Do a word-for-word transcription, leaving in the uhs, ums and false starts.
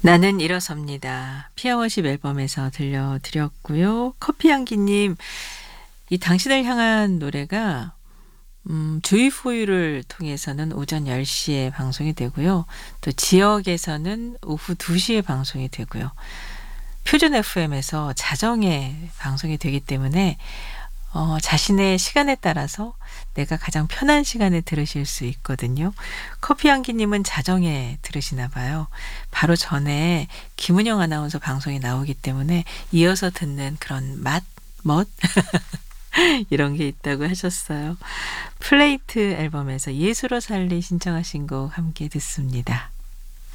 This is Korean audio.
나는 일어섭니다. 피아워십 앨범에서 들려드렸고요. 커피향기님, 이 당신을 향한 노래가 음, 주이포유를 통해서는 오전 열 시에 방송이 되고요. 또 지역에서는 오후 두 시에 방송이 되고요. 표준 에프엠에서 자정에 방송이 되기 때문에 어, 자신의 시간에 따라서 내가 가장 편한 시간에 들으실 수 있거든요. 커피향기님은 자정에 들으시나 봐요. 바로 전에 김은영 아나운서 방송이 나오기 때문에 이어서 듣는 그런 맛, 멋 이런 게 있다고 하셨어요. 플레이트 앨범에서 예수로 살리 신청하신 곡 함께 듣습니다.